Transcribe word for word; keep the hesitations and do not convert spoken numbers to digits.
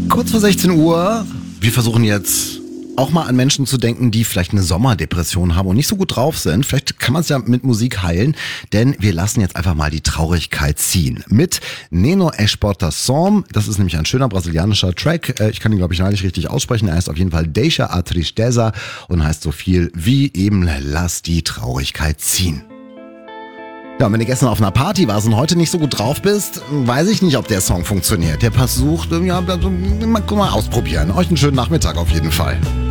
Kurz vor sechzehn Uhr. Wir versuchen jetzt auch mal an Menschen zu denken, die vielleicht eine Sommerdepression haben und nicht so gut drauf sind. Vielleicht kann man es ja mit Musik heilen, denn wir lassen jetzt einfach mal die Traurigkeit ziehen. Mit Neno Exportação, das ist nämlich ein schöner brasilianischer Track. Ich kann ihn, glaube ich, gar nicht richtig aussprechen. Er heißt auf jeden Fall Deixa a Tristeza und heißt so viel wie eben Lass die Traurigkeit ziehen. Ja, und wenn du gestern auf einer Party warst und heute nicht so gut drauf bist, weiß ich nicht, ob der Song funktioniert. Der versucht, ja, mal, mal ausprobieren. Euch einen schönen Nachmittag auf jeden Fall.